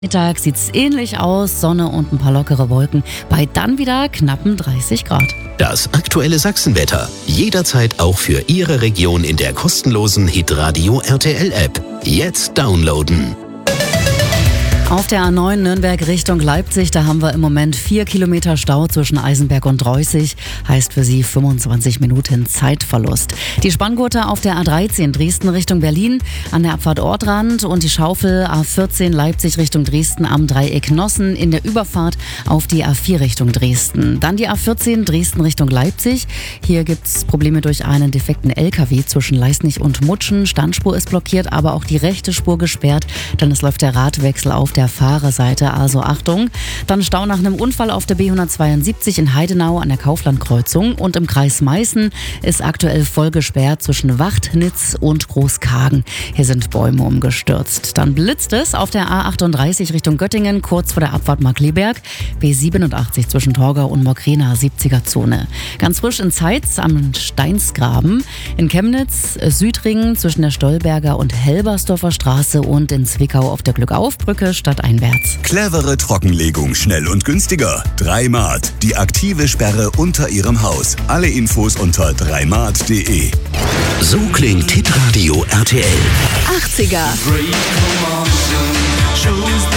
Mittag sieht es ähnlich aus, Sonne und ein paar lockere Wolken, bei dann wieder knappen 30 Grad. Das aktuelle Sachsenwetter. Jederzeit auch für Ihre Region in der kostenlosen Hitradio RTL App. Jetzt downloaden. Auf der A9 Nürnberg Richtung Leipzig, da haben wir im Moment 4 Kilometer Stau zwischen Eisenberg und Dreußig. Heißt für Sie 25 Minuten Zeitverlust. Die Spanngurte auf der A13 Dresden Richtung Berlin an der Abfahrt Ortrand und die Schaufel A14 Leipzig Richtung Dresden am Dreieck Nossen in der Überfahrt auf die A4 Richtung Dresden. Dann die A14 Dresden Richtung Leipzig. Hier gibt's Probleme durch einen defekten LKW zwischen Leisnig und Mutschen. Standspur ist blockiert, aber auch die rechte Spur gesperrt, denn es läuft der Radwechsel auf der Fahrerseite, also Achtung. Dann Stau nach einem Unfall auf der B172 in Heidenau an der Kauflandkreuzung und im Kreis Meißen ist aktuell voll gesperrt zwischen Wachtnitz und Großkagen. Hier sind Bäume umgestürzt. Dann blitzt es auf der A38 Richtung Göttingen, kurz vor der Abfahrt Markkleeberg, B87 zwischen Torgau und Mokräna, 70er-Zone. Ganz frisch in Zeitz am Steinsgraben, in Chemnitz, Südringen zwischen der Stolberger und Helbersdorfer Straße und in Zwickau auf der Glückaufbrücke stadteinwärts. Clevere Trockenlegung, schnell und günstiger. 3Mart, die aktive Sperre unter Ihrem Haus. Alle Infos unter 3mart.de. So klingt Hitradio RTL. 80er.